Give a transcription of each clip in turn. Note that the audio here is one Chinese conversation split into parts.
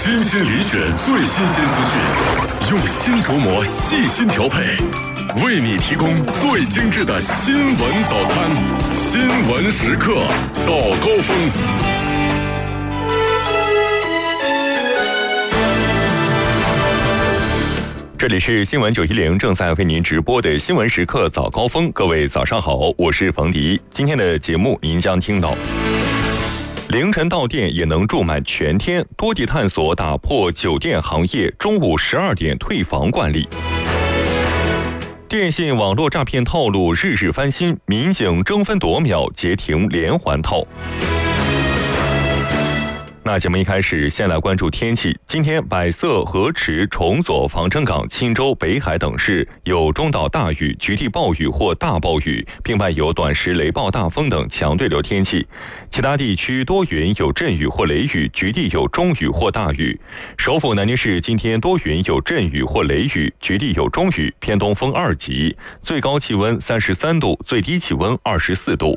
精心遴选最新鲜资讯，用心琢磨，细心调配，为你提供最精致的新闻早餐。新闻时刻早高峰。这里是新闻910正在为您直播的新闻时刻早高峰，各位早上好，我是冯迪。今天的节目您将听到：凌晨到店也能住满全天，多地探索打破酒店行业中午12点退房惯例；电信网络诈骗套路日日翻新，民警争分夺秒截停连环套。那节目一开始，先来关注天气。今天百色、河池、崇左、防城港、钦州、北海等市有中到大雨、局地暴雨或大暴雨，并伴有短时雷暴、大风等强对流天气。其他地区多云，有阵雨或雷雨，局地有中雨或大雨。首府南京市今天多云，有阵雨或雷雨，局地有中雨，偏东风2级，最高气温33度，最低气温24度。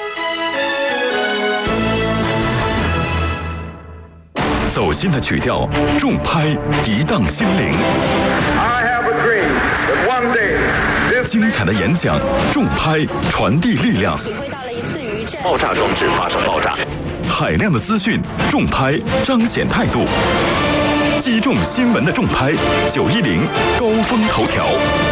走心的曲调，重拍涤荡心灵。精彩的演讲，重拍传递力量。 体会到了一次余震。 爆炸装置发生爆炸。 海量的资讯，重拍彰显态度。击中新闻的重拍，910高峰头条。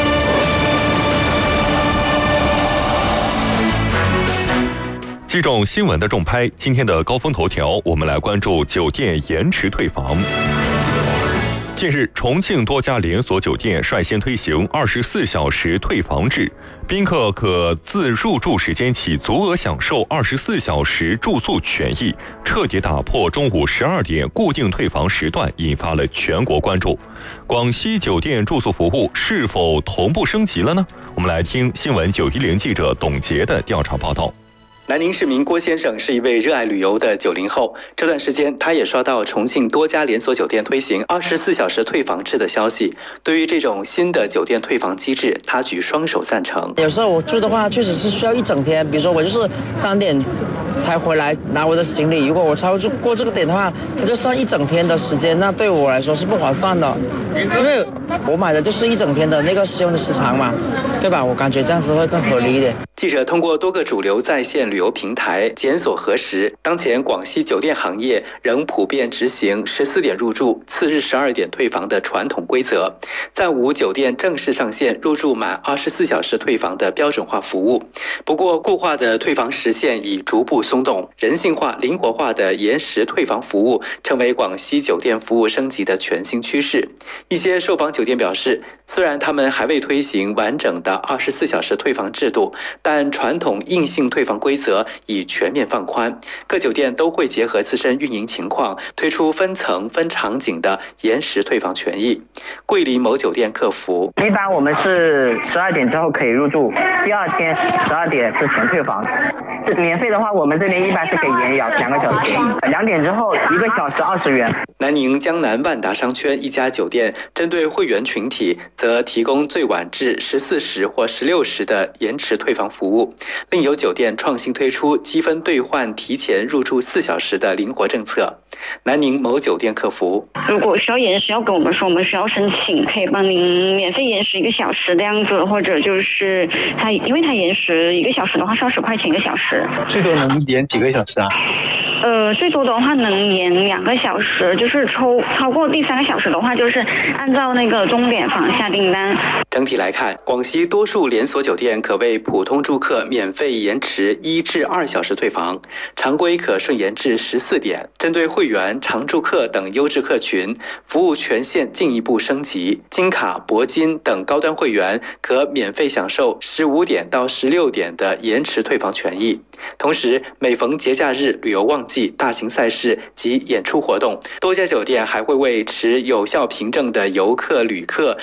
击中新闻的重拍，今天的高峰头条，我们来关注酒店延迟退房。近日，重庆多家连锁酒店率先推行24小时退房制，宾客可自入住时间起足额享受24小时住宿权益，彻底打破中午12点固定退房时段，引发了全国关注。广西酒店住宿服务是否同步升级了呢？我们来听新闻910记者董洁的调查报道。 南宁市民郭先生是一位热爱旅游的90后，这段时间他也刷到重庆多家连锁酒店推行24小时退房制的消息。对于这种新的酒店退房机制，他举双手赞成。 有时候我住的话，确实是需要一整天，比如说我就是3点才回来拿我的行李，如果我超过这个点的话，它就算一整天的时间，那对我来说是不划算的，因为我买的就是一整天的那个使用的时长嘛，对吧？我感觉这样子会更合理一点。 记者通过多个主流在线旅游平台检索核实，当前广西酒店行业仍普遍执行14点入住，次日12点退房的传统规则，暂无酒店正式上线入住满24小时退房的标准化服务。不过，固化的退房时限已逐步松动，人性化、灵活化的延时退房服务成为广西酒店服务升级的全新趋势。一些受访酒店表示，虽然他们还未推行完整的24小时退房制度，但传统硬性退房规则已全面放宽，各酒店都会结合自身运营情况，推出分层分场景的延时退房权益。桂林某酒店客服： 一般我们是12点之后可以入住，第二天12点是全退房。免费的话，我们这边一般是给延2个小时，2点之后1个小时20元。 南宁江南万达商圈一家酒店针对会员群体，则提供最晚至14时或16时的延迟退房服务。另有酒店创新推出积分兑换提前入住4小时的灵活政策。南宁某酒店客服： 如果需要延时，要跟我们说，我们需要申请，可以帮您免费延时1个小时的样子，或者就是因为它延时1个小时的话是20块钱1个小时。 最多能延几个小时啊？ 最多的话能延2个小时，就是超过第3个小时的话，就是按照那个钟点房下订单。 整体来看，广西多数连锁酒店可为普通住客免费延迟1至2小时退房，常规可顺延至14点。针对会员、常住客等优质客群，服务权限进一步升级，金卡、铂金等高端会员可免费享受15点到16点的延迟退房权益。同时，每逢节假日、旅游旺季、大型赛事及演出活动，多家酒店还会为持有效凭证的游客、旅客